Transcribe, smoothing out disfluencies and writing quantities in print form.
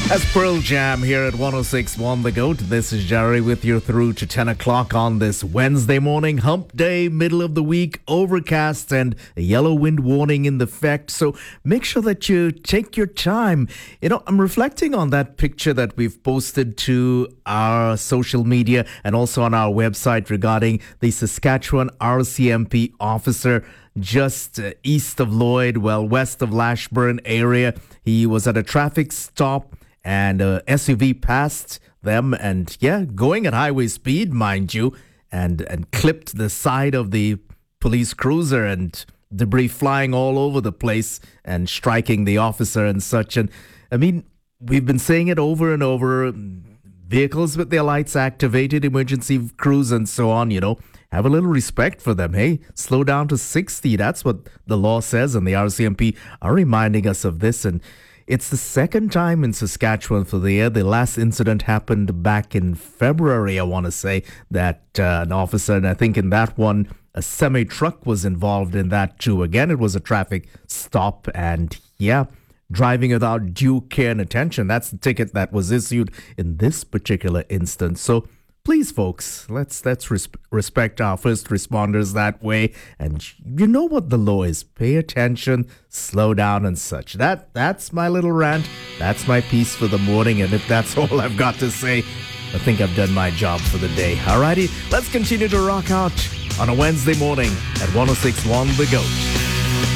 As Pearl Jam here at 106.1 The Goat. This is Jerry with you through to 10 o'clock on this Wednesday morning, hump day, middle of the week, overcast and a yellow wind warning in effect. So make sure that you take your time. You know, I'm reflecting on that picture that we've posted to our social media and also on our website regarding the Saskatchewan RCMP officer just east of Lloyd, west of Lashburn area. He was at a traffic stop and a SUV passed them and, going at highway speed, mind you, and clipped the side of the police cruiser and debris flying all over the place and striking the officer and such. And, I mean, we've been saying it over and over. Vehicles with their lights activated, emergency crews and so on, have a little respect for them. Hey, slow down to 60. That's what the law says, and the RCMP are reminding us of this. And it's the second time in Saskatchewan for the year. The last incident happened back in February, I want to say, that an officer, and I think in that one, a semi-truck was involved in that too. Again, it was a traffic stop and, driving without due care and attention. That's the ticket that was issued in this particular instance. So please, folks, let's respect our first responders that way. And you know what the law is. Pay attention, slow down and such. That's my little rant. That's my piece for the morning. And if that's all I've got to say, I think I've done my job for the day. Alrighty, let's continue to rock out on a Wednesday morning at 106.1 The Goat.